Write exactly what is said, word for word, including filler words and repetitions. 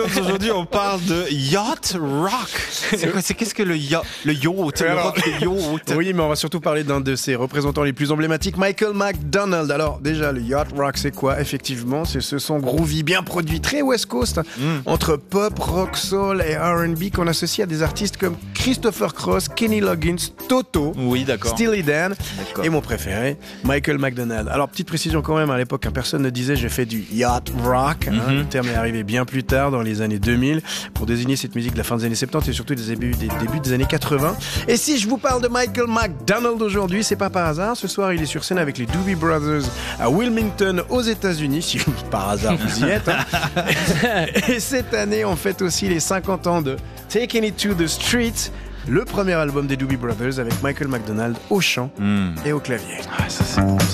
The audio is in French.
Jones. Aujourd'hui, on parle de yacht rock. C'est quoi, c'est qu'est-ce que le yacht, le yacht, le Alors, rock, le yacht? Oui, mais on va surtout parler d'un de ses représentants les plus emblématiques, Michael McDonald. Alors, déjà, le yacht rock, c'est quoi? Effectivement, c'est ce son groovy, bien produit, très West Coast, Mm. entre pop, rock, soul et R and B qu'on associe à des artistes comme Christopher Cross, Kenny Loggins, Toto, Oui, d'accord. Steely Dan D'accord. et mon préféré, Michael McDonald. Alors, petite précision quand même, à l'époque, hein, personne ne disait j'ai fait du yacht rock. Hein. Mm-hmm. Le terme est arrivé bien plus tard, dans les années deux mille, pour désigner cette musique de la fin des années soixante-dix et surtout des débuts, des débuts des années quatre-vingts. Et si je vous parle de Michael McDonald aujourd'hui, c'est pas par hasard. Ce soir, il est sur scène avec les Doobie Brothers à Wilmington, aux États-Unis. Si par hasard vous y êtes. Hein. Et cette année, on fête aussi les cinquante ans de Taking It to the Street, le premier album des Doobie Brothers avec Michael McDonald au chant Mm. et au clavier. Ah, ça, c'est bon.